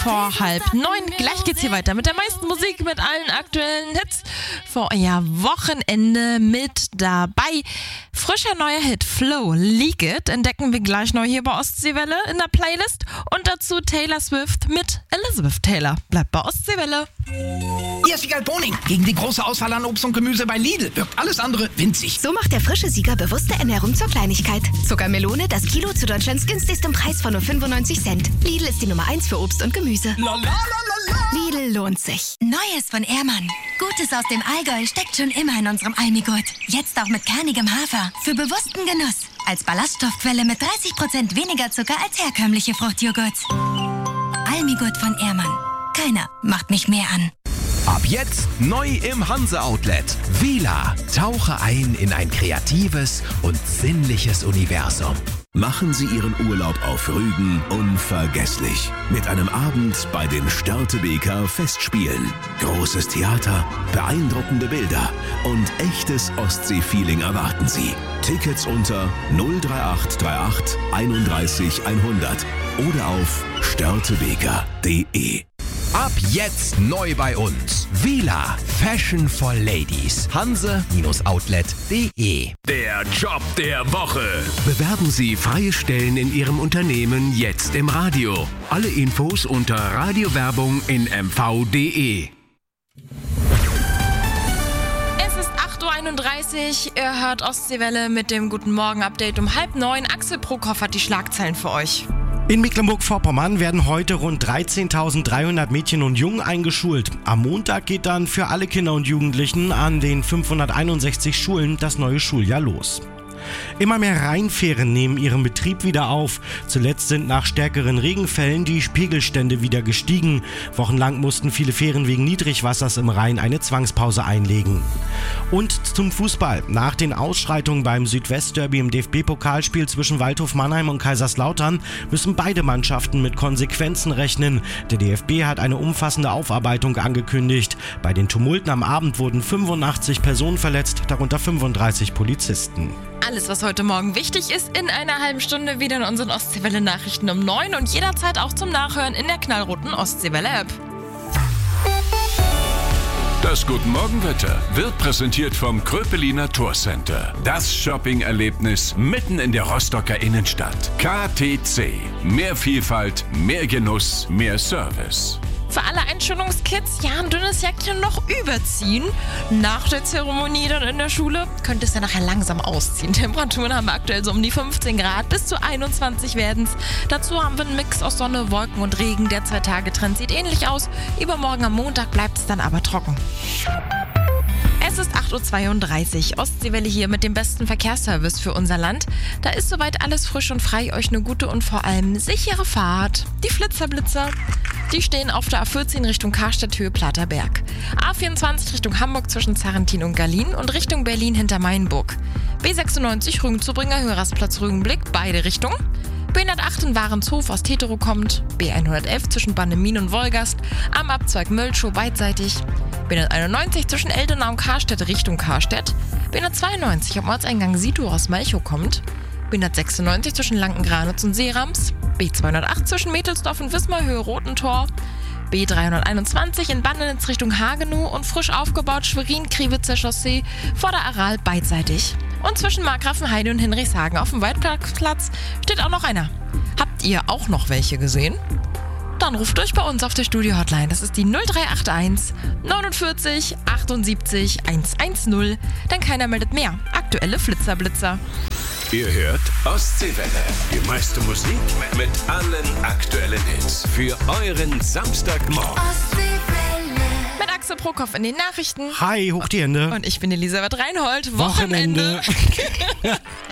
vor 8:30. Gleich geht's hier weiter mit der meisten Musik, mit allen aktuellen Hits für euer Wochenende mit dabei. Frischer neuer Hit, Flow, Leak It, entdecken wir gleich neu hier bei Ostseewelle in der Playlist. Und dazu Taylor Swift mit Elizabeth Taylor. Bleibt bei Ostseewelle. Hier ist Wiegald Boning. Gegen die große Auswahl an Obst und Gemüse bei Lidl wirkt alles andere winzig. So macht der frische Sieger bewusste Ernährung zur Kleinigkeit. Zuckermelone, das Kilo zu Deutschlands günstigstem Preis von nur 95 Cent. Lidl ist die Nummer 1 für Obst und Gemüse. Lidl lohnt sich. Neues von Ehrmann. Gutes aus dem Allgäu steckt schon immer in unserem Almigurt. Jetzt auch mit kernigem Hafer. Für bewussten Genuss. Als Ballaststoffquelle mit 30% weniger Zucker als herkömmliche Fruchtjoghurts. Almigurt von Ehrmann. Keiner macht mich mehr an. Ab jetzt neu im Hanse-Outlet. Vila. Tauche ein in ein kreatives und sinnliches Universum. Machen Sie Ihren Urlaub auf Rügen unvergesslich. Mit einem Abend bei den Störtebeker Festspielen. Großes Theater, beeindruckende Bilder und echtes Ostsee-Feeling erwarten Sie. Tickets unter 03838 31 100 oder auf störtebeker.de. Ab jetzt neu bei uns. Vila. Fashion for Ladies. Hanse-Outlet.de. Der Job der Woche. Bewerben Sie freie Stellen in Ihrem Unternehmen jetzt im Radio. Alle Infos unter Radiowerbung in mv.de. Es ist 8:31 Uhr. Ihr hört Ostseewelle mit dem Guten Morgen-Update um 8:30. Axel Prokop hat die Schlagzeilen für euch. In Mecklenburg-Vorpommern werden heute rund 13.300 Mädchen und Jungen eingeschult. Am Montag geht dann für alle Kinder und Jugendlichen an den 561 Schulen das neue Schuljahr los. Immer mehr Rheinfähren nehmen ihren Betrieb wieder auf. Zuletzt sind nach stärkeren Regenfällen die Pegelstände wieder gestiegen. Wochenlang mussten viele Fähren wegen Niedrigwassers im Rhein eine Zwangspause einlegen. Und zum Fußball. Nach den Ausschreitungen beim Südwestderby im DFB-Pokalspiel zwischen Waldhof Mannheim und Kaiserslautern müssen beide Mannschaften mit Konsequenzen rechnen. Der DFB hat eine umfassende Aufarbeitung angekündigt. Bei den Tumulten am Abend wurden 85 Personen verletzt, darunter 35 Polizisten. Alles, was heute Morgen wichtig ist, in einer halben Stunde wieder in unseren Ostseewelle-Nachrichten um 9 und jederzeit auch zum Nachhören in der knallroten Ostseewelle-App. Das Guten Morgen-Wetter wird präsentiert vom Kröpeliner Tourcenter. Das Shopping-Erlebnis mitten in der Rostocker Innenstadt. KTC. Mehr Vielfalt, mehr Genuss, mehr Service. Für alle Einschulungskids, ja, ein dünnes Jäckchen noch überziehen. Nach der Zeremonie dann in der Schule könnte es ja nachher langsam ausziehen. Temperaturen haben wir aktuell so um die 15 Grad, bis zu 21 werden es. Dazu haben wir einen Mix aus Sonne, Wolken und Regen. Der 2-Tage-Trend sieht ähnlich aus. Übermorgen am Montag bleibt es dann aber trocken. Es ist 8:32 Uhr. Ostseewelle hier mit dem besten Verkehrsservice für unser Land. Da ist soweit alles frisch und frei. Euch eine gute und vor allem sichere Fahrt. Die Flitzer-Blitzer, die stehen auf der A14 Richtung Karstadt-Höhe Platterberg. A24 Richtung Hamburg zwischen Zarrentin und Berlin und Richtung Berlin hinter Mainburg. B96 Rügen-Zubringer, Hörersplatz Rügenblick, beide Richtungen. B108 in Warenshof aus Tetero kommt. B111 zwischen Bannemin und Wolgast. Am Abzweig Mölschow beidseitig. B191 zwischen Eldenau und Karstedt Richtung Karstedt. B192 am Ortseingang Situ aus Malchow kommt. B196 zwischen Lanken-Granitz und Seerams. B208 zwischen Mädelsdorf und Wismar Höhe Rotentor. B321 in Bandenitz Richtung Hagenow und frisch aufgebaut Schwerin-Kriwitzer Chaussee vor der Aral beidseitig. Und zwischen Markgrafenheide und Hinrichshagen auf dem Waldparkplatz steht auch noch einer. Habt ihr auch noch welche gesehen? Dann ruft durch bei uns auf der Studio-Hotline. Das ist die 0381 49 78 110. Denn keiner meldet mehr. Aktuelle Flitzerblitzer. Ihr hört Ostseewelle. Die meiste Musik mit allen aktuellen Hits. Für euren Samstagmorgen. Mit Axel Prokop in den Nachrichten. Hi, hoch die Hände. Und ich bin Elisabeth Reinhold. Wochenende.